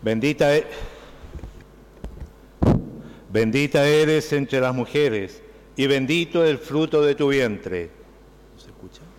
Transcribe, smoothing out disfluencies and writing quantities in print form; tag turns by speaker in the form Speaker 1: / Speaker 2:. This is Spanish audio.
Speaker 1: Bendita, bendita eres entre las mujeres, y bendito el fruto de tu vientre.
Speaker 2: ¿No se escucha?